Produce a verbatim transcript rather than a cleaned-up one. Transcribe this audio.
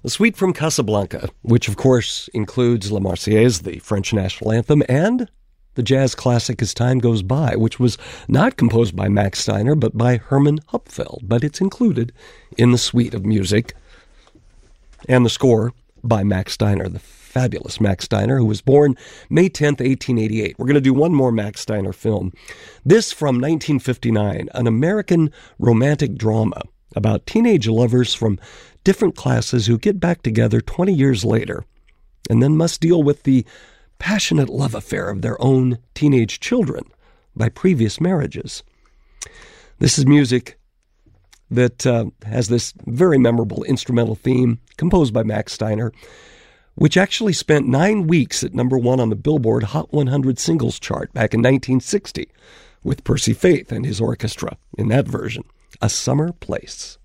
The Suite from Casablanca, which of course includes La Marseillaise, the French national anthem, and the jazz classic As Time Goes By, which was not composed by Max Steiner, but by Hermann Hupfeld, but it's included in the suite of music. And the score by Max Steiner, the fabulous Max Steiner, who was born May tenth, eighteen eighty-eight. We're going to do one more Max Steiner film. This from nineteen fifty-nine, an American romantic drama about teenage lovers from different classes who get back together twenty years later and then must deal with the passionate love affair of their own teenage children by previous marriages. This is music that uh, has this very memorable instrumental theme composed by Max Steiner, which actually spent nine weeks at number one on the Billboard Hot one hundred Singles chart back in nineteen sixty with Percy Faith and his orchestra in that version, A Summer Place.